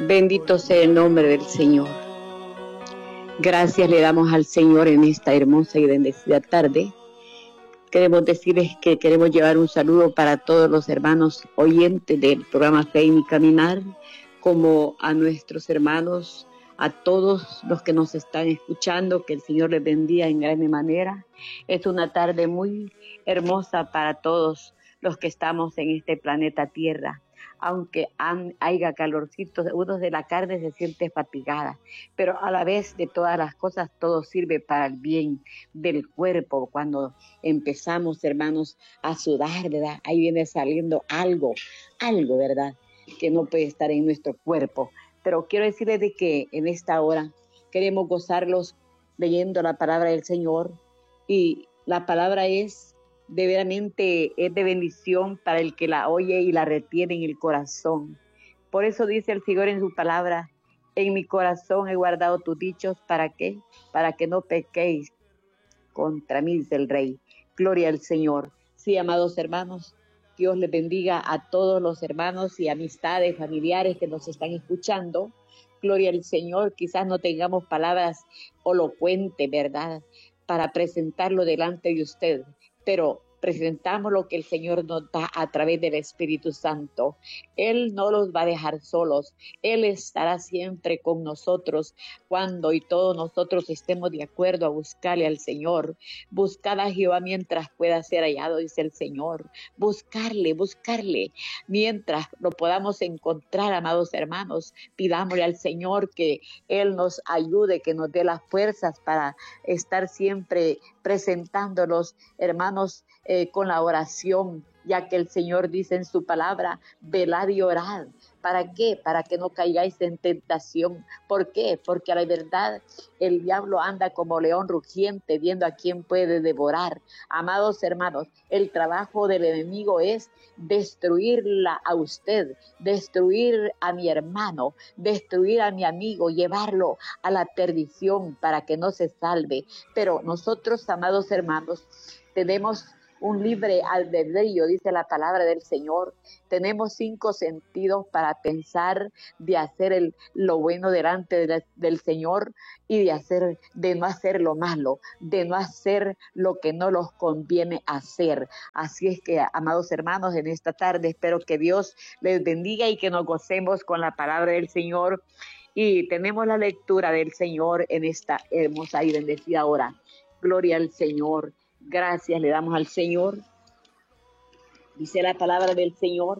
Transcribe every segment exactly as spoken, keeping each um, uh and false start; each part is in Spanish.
Bendito sea el nombre del Señor. Gracias le damos al Señor en esta hermosa y bendecida tarde. Queremos decirles que queremos llevar un saludo para todos los hermanos oyentes del programa Fe y Mi Caminar, como a nuestros hermanos, a todos los que nos están escuchando, que el Señor les bendiga en gran manera. Es una tarde muy hermosa para todos los que estamos en este planeta Tierra. Aunque han, haya calorcito, uno de la carne se siente fatigada, pero a la vez de todas las cosas todo sirve para el bien del cuerpo. Cuando empezamos, hermanos, a sudar, ¿verdad? Ahí viene saliendo algo, algo, ¿verdad? Que no puede estar en nuestro cuerpo. Pero quiero decirles de que en esta hora queremos gozarlos leyendo la palabra del Señor, y la palabra es de veramente es de bendición para el que la oye y la retiene en el corazón. Por eso dice el Señor en su palabra: en mi corazón he guardado tus dichos. ¿Para qué? Para que no pequéis contra mí, dice el Rey. Gloria al Señor. Sí, amados hermanos, Dios les bendiga a todos los hermanos y amistades, familiares que nos están escuchando. Gloria al Señor. Quizás no tengamos palabras elocuentes, ¿verdad?, para presentarlo delante de usted, pero presentamos lo que el Señor nos da a través del Espíritu Santo. Él no los va a dejar solos. Él estará siempre con nosotros cuando y todos nosotros estemos de acuerdo a buscarle al Señor. Buscad a Jehová mientras pueda ser hallado, dice el Señor. Buscarle, buscarle. Mientras lo podamos encontrar, amados hermanos, pidámosle al Señor que Él nos ayude, que nos dé las fuerzas para estar siempre presentándolos, hermanos, eh, con la oración, ya que el Señor dice en su palabra: velad y orad. ¿Para qué? Para que no caigáis en tentación. ¿Por qué? Porque a la verdad el diablo anda como león rugiente, viendo a quién puede devorar. Amados hermanos, el trabajo del enemigo es destruirla a usted, destruir a mi hermano, destruir a mi amigo, llevarlo a la perdición para que no se salve. Pero nosotros, amados hermanos, tenemos un libre albedrío, dice la palabra del Señor. Tenemos cinco sentidos para pensar, de hacer el, lo bueno delante de, del Señor, y de hacer, de no hacer lo malo, de no hacer lo que no nos conviene hacer. Así es que, amados hermanos, en esta tarde espero que Dios les bendiga y que nos gocemos con la palabra del Señor. Y tenemos la lectura del Señor en esta hermosa y bendecida hora. Gloria al Señor. Gracias le damos al Señor. Dice la palabra del Señor: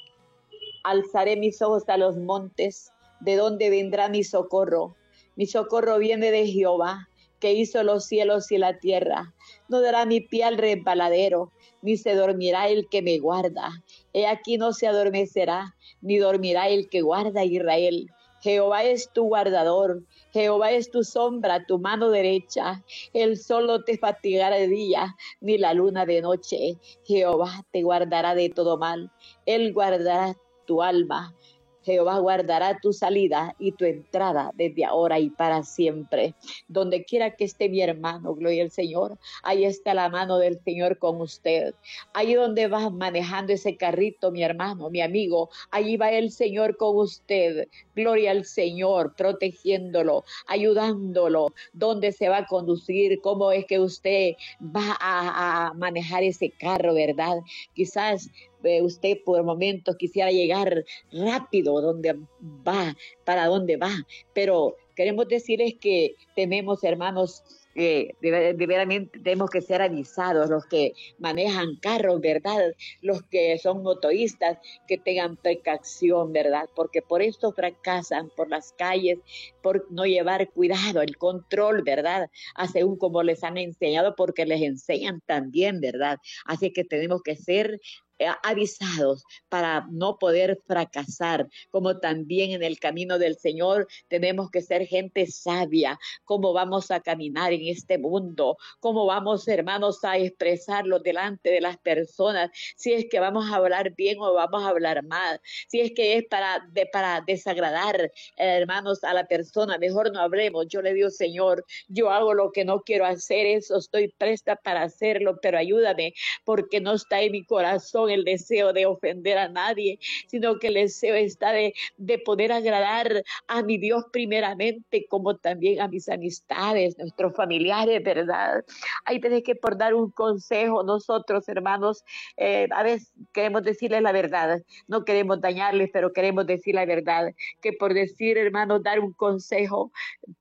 alzaré mis ojos a los montes, ¿de dónde vendrá mi socorro? Mi socorro viene de Jehová, que hizo los cielos y la tierra. No dará mi pie al resbaladero, ni se dormirá el que me guarda. He aquí no se adormecerá, ni dormirá el que guarda a Israel. Jehová es tu guardador, Jehová es tu sombra, tu mano derecha. El sol no te fatigará de día, ni la luna de noche. Jehová te guardará de todo mal, Él guardará tu alma. Jehová guardará tu salida y tu entrada desde ahora y para siempre. Donde quiera que esté mi hermano, gloria al Señor, ahí está la mano del Señor con usted. Ahí donde va manejando ese carrito, mi hermano, mi amigo, allí va el Señor con usted. Gloria al Señor, protegiéndolo, ayudándolo. ¿Dónde se va a conducir? ¿Cómo es que usted va a, a manejar ese carro, verdad? Quizás usted por momentos quisiera llegar rápido donde va, para dónde va, pero queremos decirles que tenemos, hermanos, eh, de, de veramente tenemos que ser avisados, los que manejan carros, ¿verdad? Los que son motoristas, que tengan precaución, ¿verdad? Porque por esto fracasan por las calles, por no llevar cuidado, el control, ¿verdad? Según como les han enseñado, porque les enseñan también, ¿verdad? Así que tenemos que ser avisados para no poder fracasar, como también en el camino del Señor tenemos que ser gente sabia. Cómo vamos a caminar en este mundo, cómo vamos, hermanos, a expresarlo delante de las personas, si es que vamos a hablar bien o vamos a hablar mal, si es que es para, de, para desagradar, eh, hermanos, a la persona, mejor no hablemos. Yo le digo: Señor, yo hago lo que no quiero hacer, eso estoy presta para hacerlo, pero ayúdame, porque no está en mi corazón el deseo de ofender a nadie, sino que el deseo está de, de poder agradar a mi Dios primeramente, como también a mis amistades, nuestros familiares, ¿verdad? Hay veces que por dar un consejo, nosotros, hermanos, eh, a veces queremos decirles la verdad, no queremos dañarles, pero queremos decir la verdad, que por decir, hermanos, dar un consejo,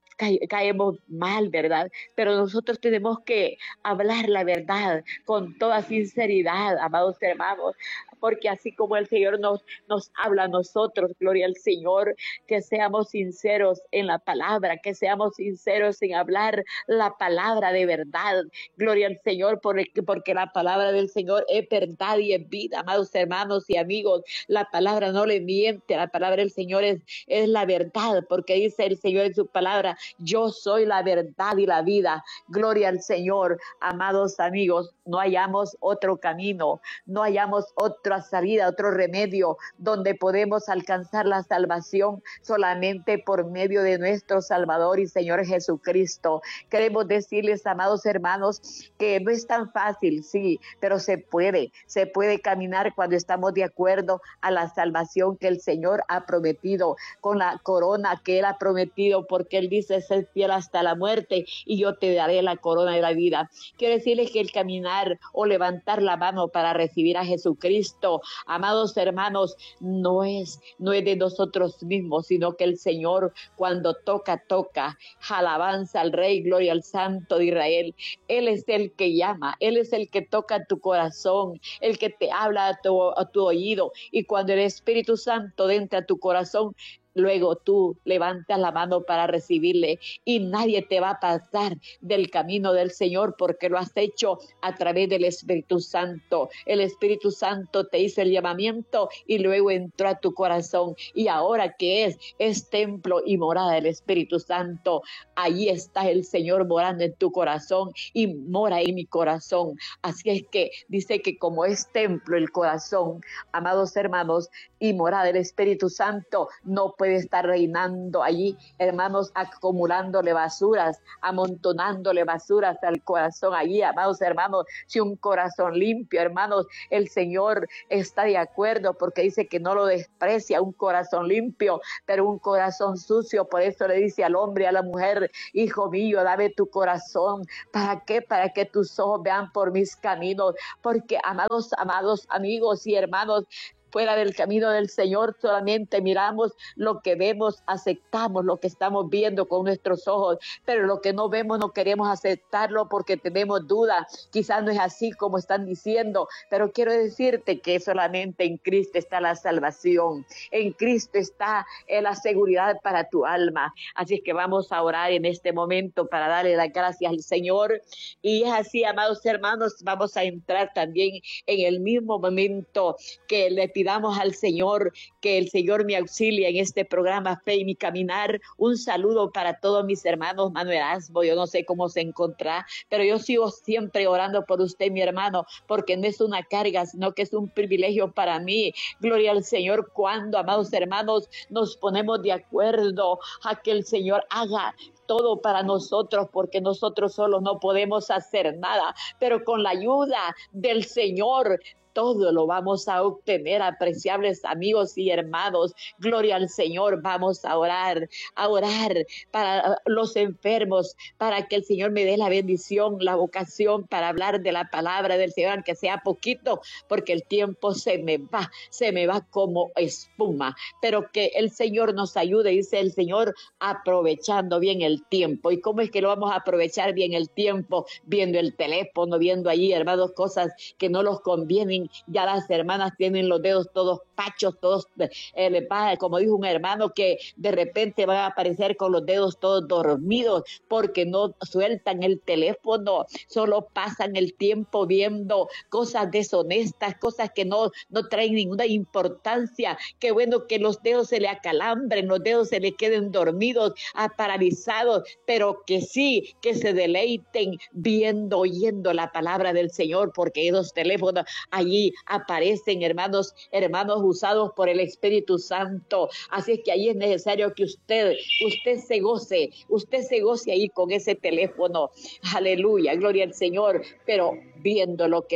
caemos mal, ¿verdad? Pero nosotros tenemos que hablar la verdad con toda sinceridad, amados hermanos, porque así como el Señor nos, nos habla a nosotros, gloria al Señor, que seamos sinceros en la palabra, que seamos sinceros en hablar la palabra de verdad, gloria al Señor, porque, porque la palabra del Señor es verdad y es vida, amados hermanos y amigos, la palabra no le miente, la palabra del Señor es, es la verdad, porque dice el Señor en su palabra, yo soy la verdad y la vida, gloria al Señor, amados amigos, no hallamos otro camino, no hallamos otra salida, otro remedio donde podemos alcanzar la salvación solamente por medio de nuestro Salvador y Señor Jesucristo. Queremos decirles, amados hermanos, que no es tan fácil, sí, pero se puede, se puede caminar cuando estamos de acuerdo a la salvación que el Señor ha prometido, con la corona que Él ha prometido, porque Él dice, ser fiel hasta la muerte y yo te daré la corona de la vida. Quiero decirles que el caminar o levantar la mano para recibir a Jesucristo, amados hermanos, no es, no es de nosotros mismos, sino que el Señor cuando toca, toca. Alabanza al Rey, gloria al Santo de Israel. Él es el que llama, Él es el que toca tu corazón, el que te habla a tu, a tu oído, y cuando el Espíritu Santo entra a tu corazón, luego tú levantas la mano para recibirle y nadie te va a pasar del camino del Señor porque lo has hecho a través del Espíritu Santo. El Espíritu Santo te hizo el llamamiento y luego entró a tu corazón, y ahora que es, es templo y morada del Espíritu Santo. Allí está el Señor morando en tu corazón y mora en mi corazón. Así es que dice que como es templo el corazón, amados hermanos, y morada del Espíritu Santo, no puede estar reinando allí, hermanos, acumulándole basuras, amontonándole basuras al corazón allí, amados hermanos. Si un corazón limpio, hermanos, el Señor está de acuerdo porque dice que no lo desprecia un corazón limpio, pero un corazón sucio, por eso le dice al hombre y a la mujer, hijo mío, dame tu corazón. ¿Para qué? Para que tus ojos vean por mis caminos, porque amados, amados amigos y hermanos, fuera del camino del Señor solamente miramos lo que vemos, aceptamos lo que estamos viendo con nuestros ojos, pero lo que no vemos no queremos aceptarlo porque tenemos dudas. Quizás no es así como están diciendo, pero quiero decirte que solamente en Cristo está la salvación, en Cristo está la seguridad para tu alma. Así es que vamos a orar en este momento para darle las gracias al Señor, y es así, amados hermanos, vamos a entrar también en el mismo momento que le pidamos al Señor, que el Señor me auxilie en este programa Fe y mi Caminar. Un saludo para todos mis hermanos. Manuel Asbo, yo no sé cómo se encontrará, pero yo sigo siempre orando por usted, mi hermano, porque no es una carga, sino que es un privilegio para mí. Gloria al Señor, cuando, amados hermanos, nos ponemos de acuerdo a que el Señor haga todo para nosotros, porque nosotros solos no podemos hacer nada, pero con la ayuda del Señor todo lo vamos a obtener, apreciables amigos y hermanos. Gloria al Señor. Vamos a orar, a orar para los enfermos, para que el Señor me dé la bendición, la vocación para hablar de la palabra del Señor, aunque sea poquito, porque el tiempo se me va, se me va como espuma, pero que el Señor nos ayude, dice el Señor, aprovechando bien el tiempo. ¿Y cómo es que lo vamos a aprovechar bien el tiempo? Viendo el teléfono, viendo allí, hermanos, cosas que no los convienen. Ya las hermanas tienen los dedos todos pachos, todos, eh, le pasa, como dijo un hermano, que de repente van a aparecer con los dedos todos dormidos porque no sueltan el teléfono, solo pasan el tiempo viendo cosas deshonestas, cosas que no, no traen ninguna importancia. Qué bueno que los dedos se le acalambren, los dedos se le queden dormidos, paralizados, pero que sí, que se deleiten viendo, oyendo la palabra del Señor, porque esos teléfonos allí aparecen, hermanos, hermanos usados por el Espíritu Santo. Así es que ahí es necesario que usted, usted se goce, usted se goce ahí con ese teléfono. Aleluya, gloria al Señor, pero viendo lo que le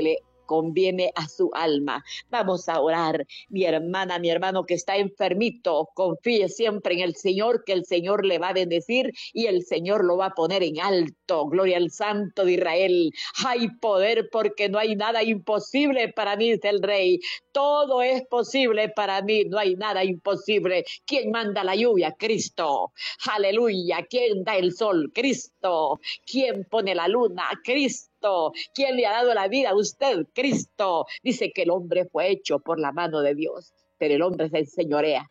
conviene a su alma. Vamos a orar, mi hermana, mi hermano que está enfermito, confíe siempre en el Señor, que el Señor le va a bendecir y el Señor lo va a poner en alto. Gloria al Santo de Israel. Hay poder porque no hay nada imposible para mí, dice el Rey. Todo es posible para mí, no hay nada imposible. ¿Quién manda la lluvia? Cristo. Aleluya. ¿Quién da el sol? Cristo. ¿Quién pone la luna? Cristo. ¿Quién le ha dado la vida a usted? Cristo. Dice que el hombre fue hecho por la mano de Dios, pero el hombre se enseñorea.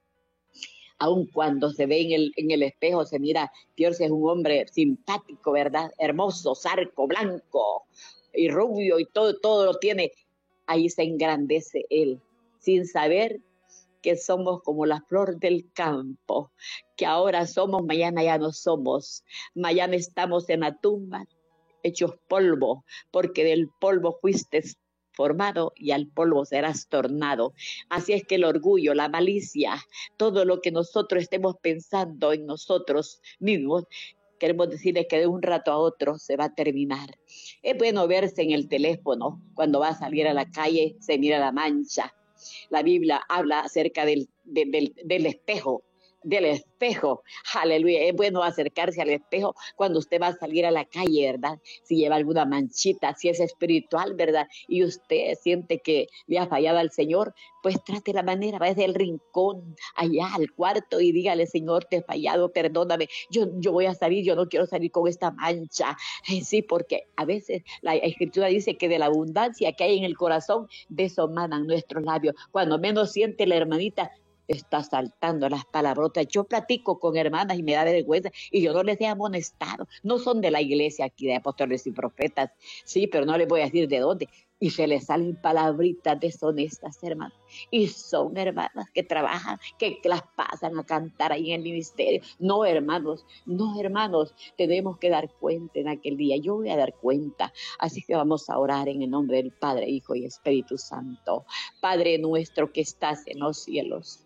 Aun cuando se ve en el, en el espejo, se mira, Dios es un hombre simpático, ¿verdad? Hermoso, zarco, blanco y rubio y todo, todo lo tiene. Ahí se engrandece él, sin saber que somos como la flor del campo, que ahora somos, mañana ya no somos. Mañana estamos en la tumba, hechos polvo, porque del polvo fuiste formado y al polvo serás tornado. Así es que el orgullo, la malicia, todo lo que nosotros estemos pensando en nosotros mismos, queremos decirles que de un rato a otro se va a terminar. Es bueno verse en el teléfono, cuando va a salir a la calle se mira la mancha. La Biblia habla acerca del, de, del, del espejo, del espejo, aleluya. Es bueno acercarse al espejo cuando usted va a salir a la calle, ¿verdad? Si lleva alguna manchita, si es espiritual, ¿verdad? Y usted siente que le ha fallado al Señor, pues trate la manera, vaya al rincón, allá al cuarto y dígale, Señor, te he fallado, perdóname, yo, yo voy a salir, yo no quiero salir con esta mancha. Eh, sí, porque a veces la Escritura dice que de la abundancia que hay en el corazón, de eso manan nuestros labios. Cuando menos siente la hermanita, está saltando las palabrotas. Yo platico con hermanas y me da vergüenza y yo no les he amonestado. No son de la iglesia aquí de apóstoles y profetas, sí, pero no les voy a decir de dónde. Y se les salen palabritas deshonestas, hermanas. Y son hermanas que trabajan, que las pasan a cantar ahí en el ministerio. No, hermanos, no, hermanos, tenemos que dar cuenta en aquel día. Yo voy a dar cuenta. Así que vamos a orar en el nombre del Padre, Hijo y Espíritu Santo. Padre nuestro que estás en los cielos.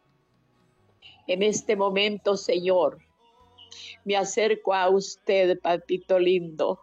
En este momento, Señor, me acerco a usted, papito lindo.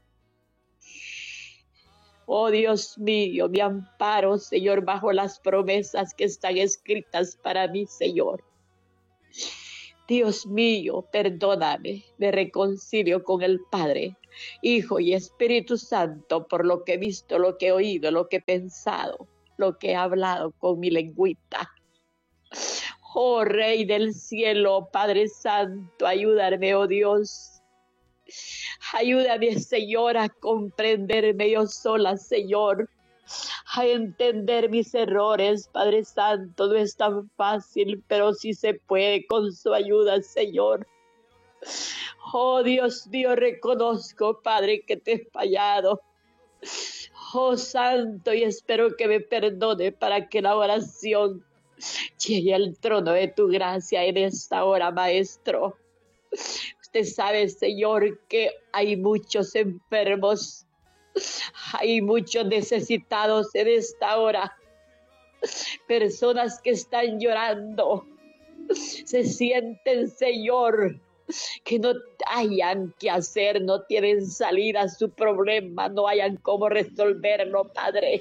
Oh Dios mío, me amparo, Señor, bajo las promesas que están escritas para mí, Señor. Dios mío, perdóname, me reconcilio con el Padre, Hijo y Espíritu Santo por lo que he visto, lo que he oído, lo que he pensado, lo que he hablado con mi lengüita. Oh Rey del cielo, Padre Santo, ayúdame, oh Dios. Ayúdame, Señor, a comprenderme yo sola, Señor. A entender mis errores, Padre Santo. No es tan fácil, pero sí se puede con su ayuda, Señor. Oh Dios mío, reconozco, Padre, que te he fallado. Oh Santo, y espero que me perdone para que la oración llegue al trono de tu gracia en esta hora, Maestro. Usted sabe, Señor, que hay muchos enfermos, hay muchos necesitados en esta hora, personas que están llorando, se sienten, Señor, que no hayan qué hacer, no tienen salida a su problema, no hayan cómo resolverlo, Padre.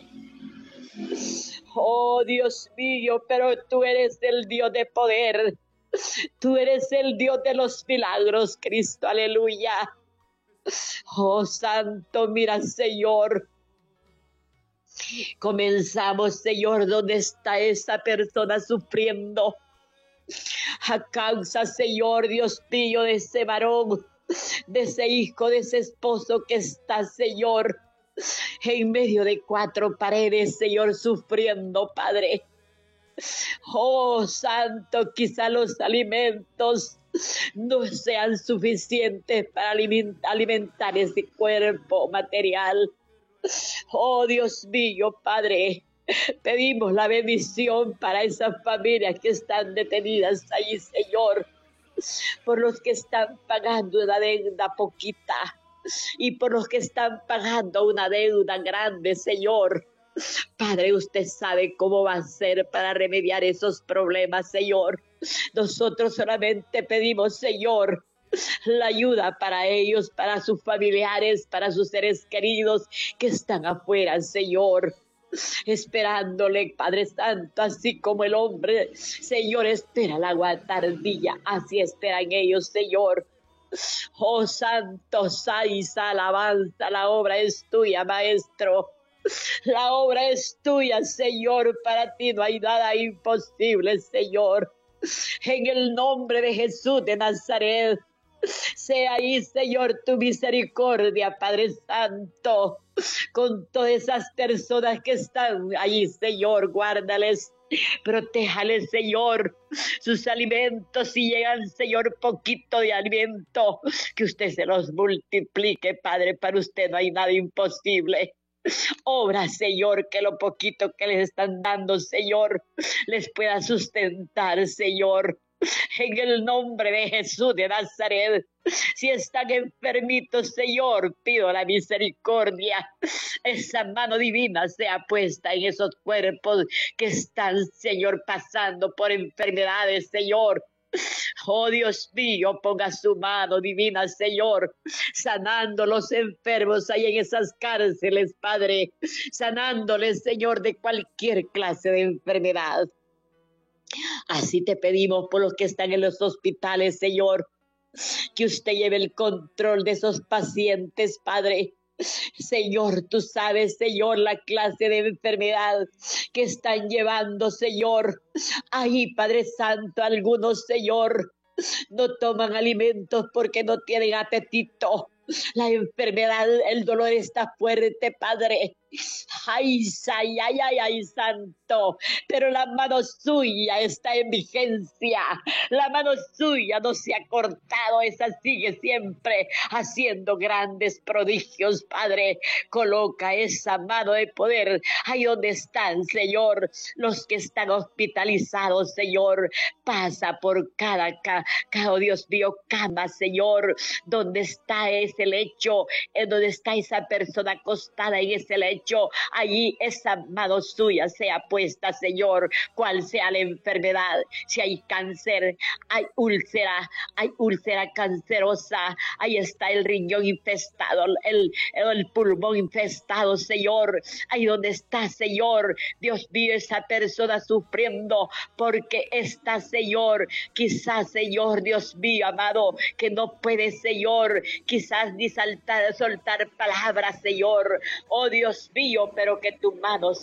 Oh, Dios mío, pero tú eres el Dios de poder. Tú eres el Dios de los milagros, Cristo, aleluya. Oh, Santo, mira, Señor. Comenzamos, Señor, ¿dónde está esa persona sufriendo? A causa, Señor, Dios mío, de ese varón, de ese hijo, de ese esposo que está, Señor, en medio de cuatro paredes, Señor, sufriendo, Padre. Oh, Santo, quizá los alimentos no sean suficientes para alimentar ese cuerpo material. Oh, Dios mío, Padre, pedimos la bendición para esas familias que están detenidas allí, Señor, por los que están pagando una deuda poquita y por los que están pagando una deuda grande, Señor. Padre, usted sabe cómo va a ser para remediar esos problemas, Señor. Nosotros solamente pedimos, Señor, la ayuda para ellos, para sus familiares, para sus seres queridos que están afuera, Señor, esperándole, Padre Santo, así como el hombre, Señor, espera la agua tardía, así esperan ellos, Señor. Oh Santo, Saisa, alabanza, la obra es tuya, Maestro. La obra es tuya, Señor, para ti no hay nada imposible, Señor. En el nombre de Jesús de Nazaret, sea ahí, Señor, tu misericordia, Padre Santo, con todas esas personas que están ahí, Señor, guárdales, protéjales, Señor, sus alimentos, si llegan, Señor, poquito de alimento, que usted se los multiplique, Padre, para usted no hay nada imposible. Obra, Señor, que lo poquito que les están dando, Señor, les pueda sustentar, Señor. En el nombre de Jesús de Nazaret, si están enfermitos, Señor, pido la misericordia. Esa mano divina sea puesta en esos cuerpos que están, Señor, pasando por enfermedades, Señor. Oh Dios mío, ponga su mano divina, Señor, sanando los enfermos ahí en esas cárceles, Padre, sanándoles, Señor, de cualquier clase de enfermedad. Así te pedimos por los que están en los hospitales, Señor, que usted lleve el control de esos pacientes, Padre. Señor, tú sabes, Señor, la clase de enfermedad que están llevando, Señor. Ahí, Padre Santo, algunos, Señor, no toman alimentos porque no tienen apetito. La enfermedad, el dolor está fuerte, Padre. Ay, ay, ay, ay, ay, santo, pero la mano suya está en vigencia, la mano suya no se ha cortado, esa sigue siempre haciendo grandes prodigios, Padre. Coloca esa mano de poder ahí donde están, Señor, los que están hospitalizados, Señor, pasa por cada, cada, oh Dios mío, cama, Señor, donde está ese lecho, en donde está esa persona acostada en ese lecho. Allí esa mano suya sea puesta, Señor, cual sea la enfermedad, si hay cáncer, hay úlcera, hay úlcera cancerosa, ahí está el riñón infestado, el, el pulmón infestado, Señor, ahí donde está, Señor, Dios mío, esa persona sufriendo porque está, Señor, quizás, Señor, Dios mío, amado, que no puede, Señor, quizás ni saltar, soltar palabras, Señor, oh Dios mío, pero que tu mano